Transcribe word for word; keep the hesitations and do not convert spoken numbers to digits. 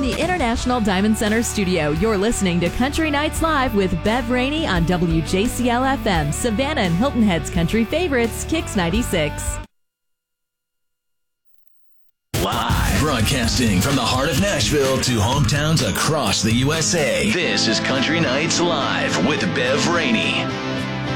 the International Diamond Center studio, you're listening to Country Nights Live with Bev Rainey on W J C L F M, Savannah and Hilton Head's country favorites, Kicks ninety-six. Live, broadcasting from the heart of Nashville to hometowns across the U S A. This is Country Nights Live with Bev Rainey.